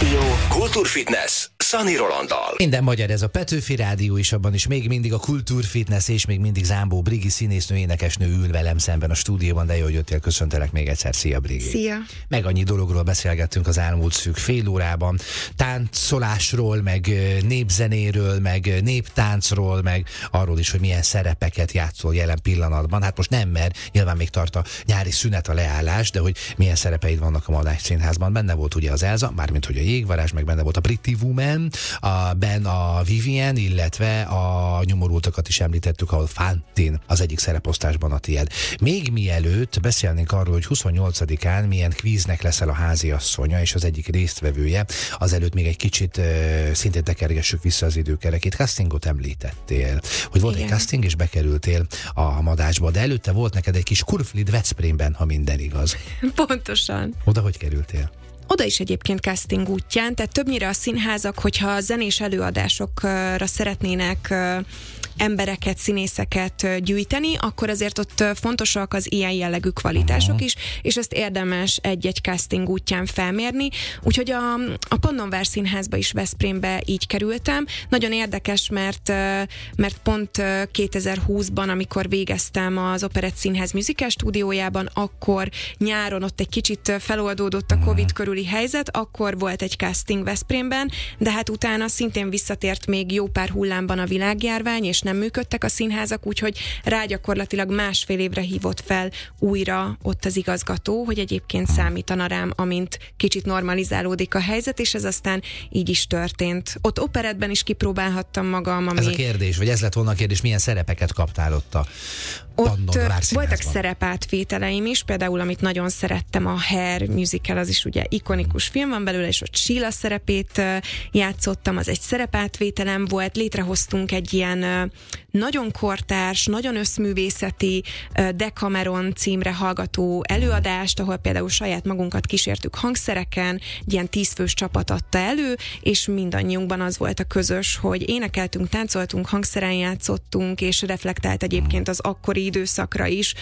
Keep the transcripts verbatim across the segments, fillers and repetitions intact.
Rádió. Kultúrfitness Szani Rolanddal. Minden magyar, ez a Petőfi Rádió is, abban is még mindig a Kultúrfitness, és még mindig Zámbó Brigi színésznő, énekesnő ül velem szemben a stúdióban, de jó, hogy jöttél, köszöntelek még egyszer. Szia, Brigi! Szia! Meg annyi dologról beszélgettünk az elmúlt szűk fél órában, táncolásról, meg népzenéről, meg néptáncról, meg arról is, hogy milyen szerepeket játszol jelen pillanatban. Hát most nem, mert nyilván még tart a nyári szünet, a leállás, de hogy milyen szerepeid vannak a Madách Színházban. Benne volt ugye az Elza, mármint hogy a Jégvarázs, meg benne volt a Pretty Woman, a Ben a Vivien, illetve a Nyomorultakat is említettük, ahol Fantin az egyik szereposztásban a tiéd. Még mielőtt beszélnénk arról, hogy huszonnyolcadikán milyen kvíznek leszel a háziasszonya és az egyik résztvevője, azelőtt még egy kicsit uh, szintén tekergessük vissza az időkerekét. Castingot említettél, hogy volt Igen. egy casting, és bekerültél a Madásba, de előtte volt neked egy kis kurflid Veszprémben, ha minden igaz. Pontosan. Oda hogy kerültél? Oda is egyébként casting útján, tehát többnyire a színházak, hogyha zenés előadásokra szeretnének embereket, színészeket gyűjteni, akkor azért ott fontosak az ilyen jellegű kvalitások uh-huh. is, és ezt érdemes egy-egy casting útján felmérni. Úgyhogy a, a Pannonvár Színházba is Veszprémbe így kerültem. Nagyon érdekes, mert, mert pont kétezer-húszban, amikor végeztem az Operett Színház musical stúdiójában, akkor nyáron ott egy kicsit feloldódott a Covid körüli helyzet, akkor volt egy casting Veszprémben, de hát utána szintén visszatért még jó pár hullámban a világjárvány, és nem működtek a színházak, úgyhogy rá gyakorlatilag másfél évre hívott fel újra ott az igazgató, hogy egyébként számítana rám, amint kicsit normalizálódik a helyzet, és ez aztán így is történt. Ott operettben is kipróbálhattam magam. Ami... Ez a kérdés, vagy ez lett volna a kérdés, milyen szerepeket kaptál ott a Ott voltak szerepátvételeim is, például amit nagyon szerettem, a Hair musical, az is ugye ikonikus film van belőle, és ott Sheila szerepét játszottam, az egy szerepátvételem volt, létrehoztunk egy ilyen nagyon kortárs, nagyon összművészeti Decameron címre hallgató előadást, ahol például saját magunkat kísértük hangszereken, egy ilyen tízfős csapat adta elő, és mindannyiunkban az volt a közös, hogy énekeltünk, táncoltunk, hangszeren játszottunk, és reflektált egyébként az akkori időszakra is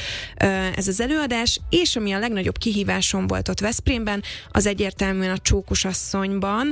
ez az előadás, és ami a legnagyobb kihívásom volt ott Veszprémben, az egyértelműen a Csókosasszonyban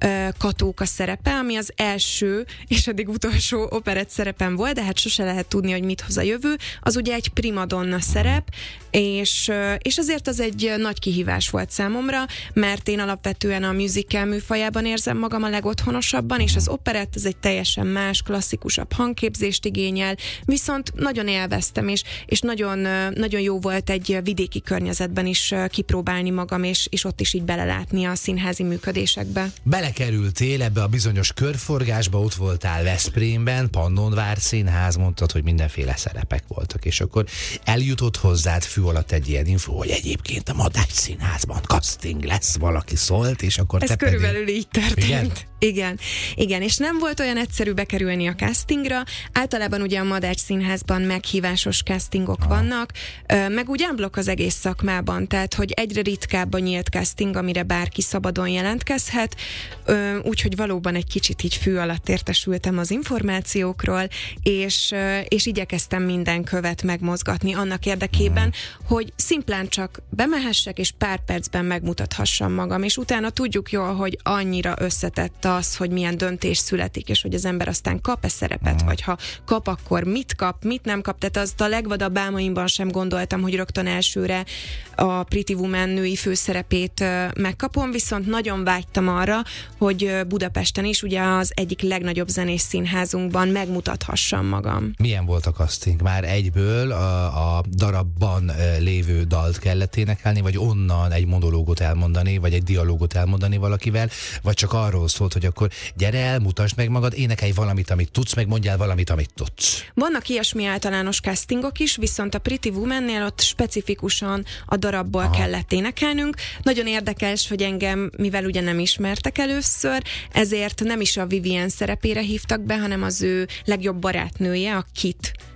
Katóka szerepe, ami az első és eddig utolsó operett szerepem volt, de hát sose lehet tudni, hogy mit hoz a jövő. Az ugye egy primadonna szerep, és, és azért az egy nagy kihívás volt számomra, mert én alapvetően a musical műfajában érzem magam a legotthonosabban, és az operett az egy teljesen más, klasszikusabb hangképzést igényel, viszont nagyon élveztem, és, és nagyon, nagyon jó volt egy vidéki környezetben is kipróbálni magam, és, és ott is így belelátni a színházi működésekbe. Belekerültél ebbe a bizonyos körforgásba, ott voltál Veszprémben, Pannonvár Színház, mondtad, hogy mindenféle szerepek voltak, és akkor eljutott hozzád fű alatt egy ilyen info, hogy egyébként a Madách Színházban casting lesz, valaki szólt, és akkor Ez te körülbelül pedig... így történt. Igen? Igen, igen, és nem volt olyan egyszerű bekerülni a castingra. Általában ugye a Madách Színházban meghívásos castingok ah. vannak, meg úgy unblock az egész szakmában, tehát hogy egyre ritkább a nyílt casting, amire bárki szabadon jelentkezhet, úgyhogy valóban egy kicsit így fű alatt értesültem az információkról, és, és igyekeztem minden követ megmozgatni annak érdekében, mm. hogy szimplán csak bemehessek, és pár percben megmutathassam magam, és utána tudjuk jól, hogy annyira összetett az, hogy milyen döntés születik, és hogy az ember aztán kap-e szerepet, uh-huh. vagy ha kap, akkor mit kap, mit nem kap. Tehát azt a legvadabb álmaimban sem gondoltam, hogy rögtön elsőre a Pretty Woman női főszerepét uh, megkapom, viszont nagyon vágytam arra, hogy uh, Budapesten is, ugye az egyik legnagyobb zenés színházunkban megmutathassam magam. Milyen volt a casting? Már egyből a, a darabban uh, lévő dalt kellett énekelni, vagy onnan egy monológot elmondani, vagy egy dialógot elmondani valakivel, vagy csak arról szólt, hogy akkor gyere el, mutasd meg magad, énekelj valamit, amit tudsz, meg mondjál valamit, amit tudsz. Vannak ilyesmi általános castingok is, viszont a Pretty Womannél ott specifikusan a darabból Aha. kellett énekelnünk. Nagyon érdekes, hogy engem, mivel ugye nem ismertek először, ezért nem is a Vivien szerepére hívtak be, hanem az ő legjobb barátnője, a Kit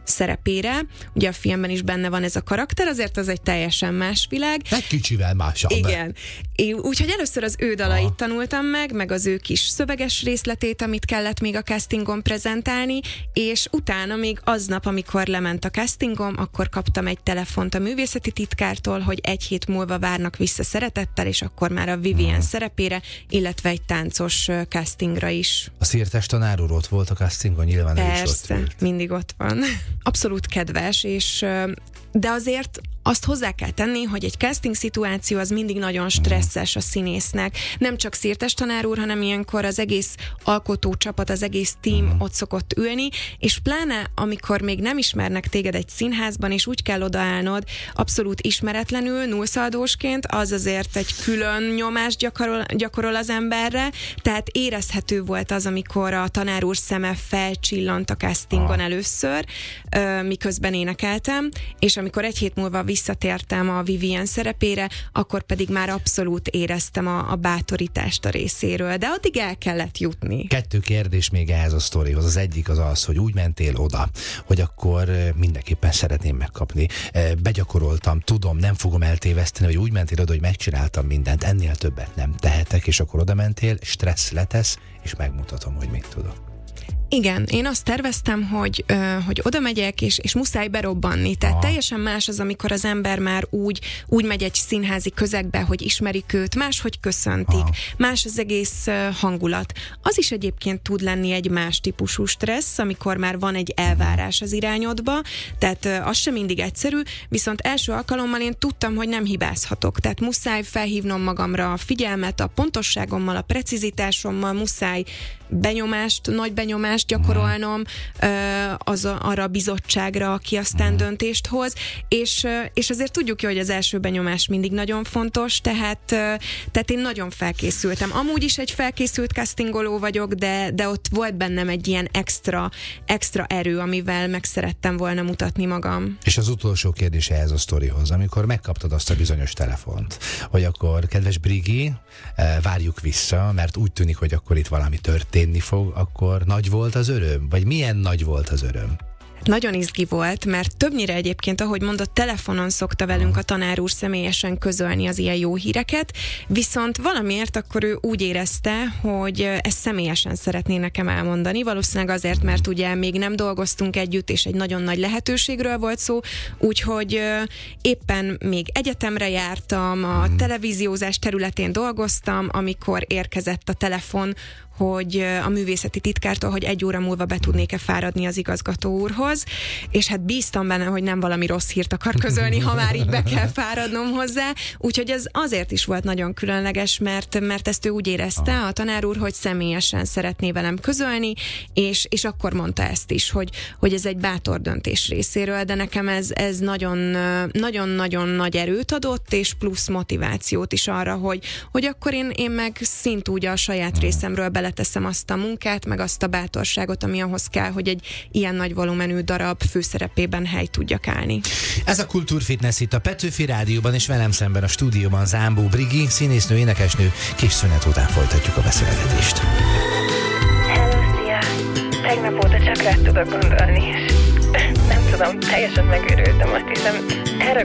szerepére. Ugye a filmben is benne van ez a karakter, azért az egy teljesen más világ. Egy kicsivel másabb. Igen. Én, úgyhogy először az ő dalait Aha. tanultam meg, meg az ő kis szöveges részletét, amit kellett még a castingon prezentálni, és utána még aznap, amikor lement a castingom, akkor kaptam egy telefont a művészeti titkártól, hogy egy hét múlva várnak vissza szeretettel, és akkor már a Vivien hmm. szerepére, illetve egy táncos castingra is. A Szirtes tanár úr ott volt a castingon, nyilván Persze, ő is ott volt. Mindig ott van. Abszolút kedves, és de azért azt hozzá kell tenni, hogy egy casting szituáció az mindig nagyon stresszes a színésznek. Nem csak Szirtes tanár úr, hanem ilyenkor az egész alkotó csapat, az egész team ott szokott ülni, és pláne amikor még nem ismernek téged egy színházban, és úgy kell odaállnod abszolút ismeretlenül, nullszaldósként, az azért egy külön nyomást gyakorol, gyakorol az emberre, tehát érezhető volt az, amikor a tanár úr szeme felcsillant a castingon először, miközben énekeltem, és amikor egy hét múlva visszatértem a Vivien szerepére, akkor pedig már abszolút éreztem a, a bátorítást a részéről, de addig el kellett jutni. Kettő kérdés még ehhez a sztorihoz. Az egyik az az, hogy úgy mentél oda, hogy akkor mindenképpen szeretném megkapni. Begyakoroltam, tudom, nem fogom eltéveszteni, hogy úgy mentél oda, hogy megcsináltam mindent, ennél többet nem tehetek, és akkor oda mentél, stressz letesz, és megmutatom, hogy mit tudok. Igen, én azt terveztem, hogy, ö, hogy oda megyek, és, és muszáj berobbanni. Tehát Aha. teljesen más az, amikor az ember már úgy, úgy megy egy színházi közegbe, hogy ismerik őt, máshogy köszöntik, Aha. más az egész uh, hangulat. Az is egyébként tud lenni egy más típusú stressz, amikor már van egy elvárás az irányodba, tehát uh, az sem mindig egyszerű, viszont első alkalommal én tudtam, hogy nem hibázhatok. Tehát muszáj felhívnom magamra a figyelmet, a pontosságommal, a precizitásommal, muszáj benyomást, nagy benyomást gyakorolnom az a, arra a bizottságra, aki aztán döntést hoz, és, és azért tudjuk jó, hogy az első benyomás mindig nagyon fontos, tehát, tehát én nagyon felkészültem. Amúgy is egy felkészült castingoló vagyok, de, de ott volt bennem egy ilyen extra, extra erő, amivel meg szerettem volna mutatni magam. És az utolsó kérdés ehhez a sztorihoz, amikor megkaptad azt a bizonyos telefont, hogy akkor kedves Brigi, várjuk vissza, mert úgy tűnik, hogy akkor itt valami történni fog, akkor nagy volt az öröm? Vagy milyen nagy volt az öröm? Nagyon izgi volt, mert többnyire egyébként, ahogy mondott, telefonon szokta velünk a tanár úr személyesen közölni az ilyen jó híreket, viszont valamiért akkor ő úgy érezte, hogy ezt személyesen szeretné nekem elmondani, valószínűleg azért, mert ugye még nem dolgoztunk együtt, és egy nagyon nagy lehetőségről volt szó, úgyhogy éppen még egyetemre jártam, a televíziózás területén dolgoztam, amikor érkezett a telefon, hogy a művészeti titkártól, hogy egy óra múlva be tudnék-e fáradni az igazgató úrhoz, és hát bíztam benne, hogy nem valami rossz hírt akar közölni, ha már így be kell fáradnom hozzá, úgyhogy ez azért is volt nagyon különleges, mert, mert ezt ő úgy érezte, a tanár úr, hogy személyesen szeretné velem közölni, és, és akkor mondta ezt is, hogy, hogy ez egy bátor döntés részéről, de nekem ez, ez nagyon, nagyon-nagyon nagy erőt adott, és plusz motivációt is arra, hogy, hogy akkor én, én meg szintúgy a saját részemről bele teszem azt a munkát, meg azt a bátorságot, ami ahhoz kell, hogy egy ilyen nagy volumenű darab főszerepében helyt tudjak állni. Ez a Kultúrfitness itt a Petőfi Rádióban, és velem szemben a stúdióban Zámbó Brigi, színésznő, énekesnő. Kis szünet után folytatjuk a beszélgetést. Hello, szia! Tegnap óta csak rád tudok gondolni, és nem tudom, teljesen megőrültem, azt hiszem, elragadtam